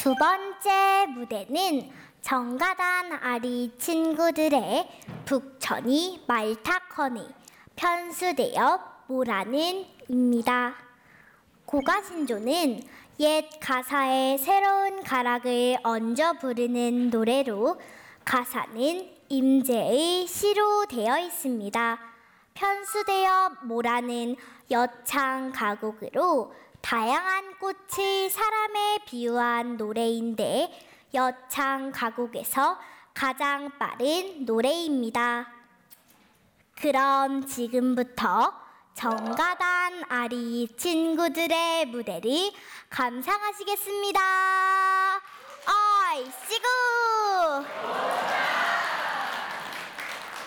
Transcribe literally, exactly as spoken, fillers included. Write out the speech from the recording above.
두 번째 무대는 정가단 아리 친구들의 북천이 말타커니 편수대엽 모라는 입니다. 고가신조는 옛 가사에 새로운 가락을 얹어 부르는 노래로 가사는 임제의 시로 되어 있습니다. 편수대엽 모라는 여창 가곡으로 다양한 꽃을 사람에 비유한 노래인데 여창 가곡에서 가장 빠른 노래입니다. 그럼 지금부터 정가단 아리 친구들의 무대를 감상하시겠습니다. 얼씨구!